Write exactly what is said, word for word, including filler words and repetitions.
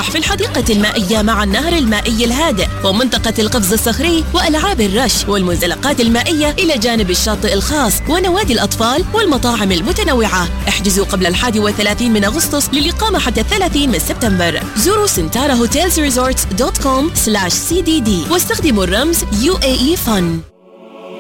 والمسبح في الحديقة المائية مع النهر المائي الهادئ ومنطقة القفز الصخري وألعاب الرش والمنزلقات المائية إلى جانب الشاطئ الخاص ونوادي الأطفال والمطاعم المتنوعة. احجزوا قبل الحادي والثلاثين من أغسطس للإقامة حتى الثلاثين من سبتمبر. زوروا سنتارا هوتيلز ريزورتس دوت كوم سلاش سي دي دي واستخدموا الرمز يو اي اي فن.